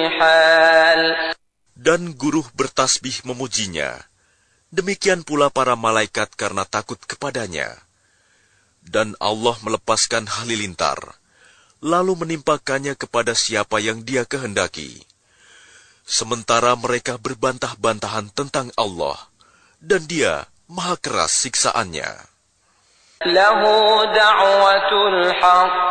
حال. Dan guru bertasbih memujinya. Demikian pula para malaikat karena takut kepadanya. Dan Allah melepaskan halilintar, lalu menimpakannya kepada siapa yang Dia kehendaki. Sementara mereka berbantah-bantahan tentang Allah, dan Dia maha keras siksaannya. Lahu da'watul haqq